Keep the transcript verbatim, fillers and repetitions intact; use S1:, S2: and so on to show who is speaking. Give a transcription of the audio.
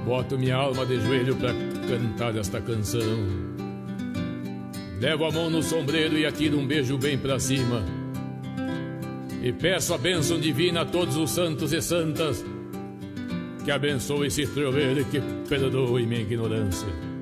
S1: boto minha alma de joelho pra cantar esta canção. Levo a mão no sombreiro e atiro um beijo bem pra cima, e peço a bênção divina a todos os santos e santas, que abençoe esse troveiro e que perdoe minha ignorância.